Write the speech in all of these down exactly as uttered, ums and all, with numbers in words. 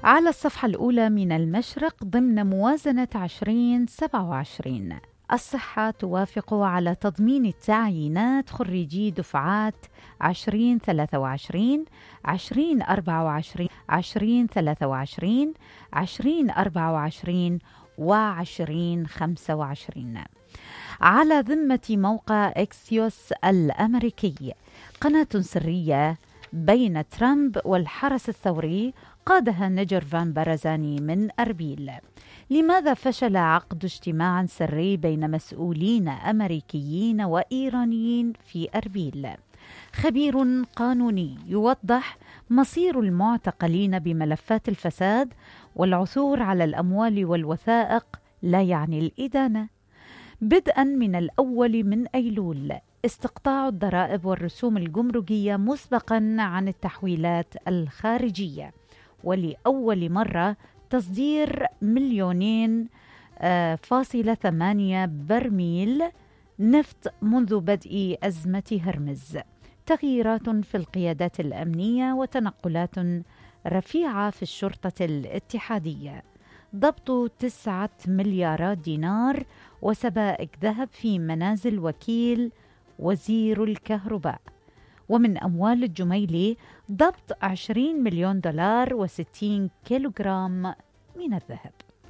على الصفحة الأولى من المشرق ضمن موازنة عشرين سبعة وعشرين، الصحة توافق على تضمين التعيينات خريجي دفعات عشرين ثلاثة وعشرين، عشرين أربعة وعشرين، عشرين ثلاثة وعشرين، عشرين أربعة وعشرين وعشرين خمسة وعشرين. على ذمة موقع إكسيوس الأمريكي، قناة سرية بين ترامب والحرس الثوري قادها نجر فان برزاني من أربيل. لماذا فشل عقد اجتماع سري بين مسؤولين أمريكيين وإيرانيين في أربيل؟ خبير قانوني يوضح مصير المعتقلين بملفات الفساد والعثور على الأموال والوثائق لا يعني الإدانة. بدءا من الأول من أيلول، استقطاع الضرائب والرسوم الجمركية مسبقا عن التحويلات الخارجية، ولأول مرة تصدير مليونين فاصلة ثمانية برميل نفط منذ بدء أزمة هرمز. تغييرات في القيادات الأمنية وتنقلات رفيعة في الشرطة الاتحادية. ضبط تسعة مليارات دينار وسبائك ذهب في منازل وكيل وزير الكهرباء. ومن أموال الجميلي ضبط عشرين مليون دولار وستين كيلوغرام من الذهب.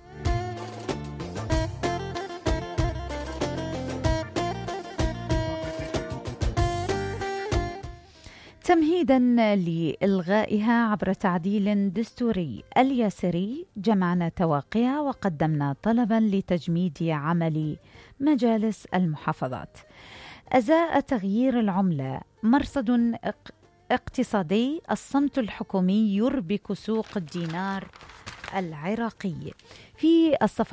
تمهيدا لإلغائها عبر تعديل دستوري، الياسري جمعنا تواقيع وقدمنا طلبا لتجميد عمل مجالس المحافظات. أزاء تغيير العملة مرصد اقتصادي، الصمت الحكومي يربك سوق الدينار العراقي. في الصفحة